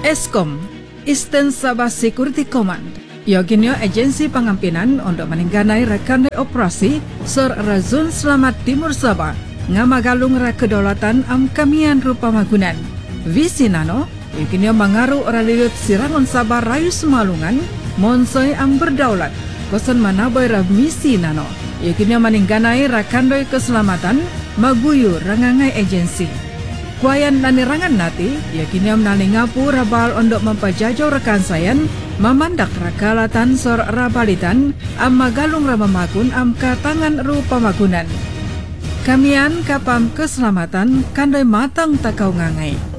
Eskom, Eastern Sabah Security Command, yoginyo agensi pengampinan untuk meningganai rekan operasi Sor Razun Selamat Timur Sabah, ngamagalung kedaulatan am kamian rupa magunan. Visinano, yoginyo mengaruh oralilut sirangon Sabah Rayu Semalungan, monsoy am berdaulat, kosan manaboy misi nano, yoginyo meningganai rakandoi keselamatan, maguyu rangangai agensi. Kuayan nanirangan nati, yakinyam nalingapu rabal untuk mempajajau rekan sayan, memandak rakalatan sor rabalitan, am magalung ramamakun am katangan rupa magunan. Kamian kapam keselamatan kandai matang takau ngangai.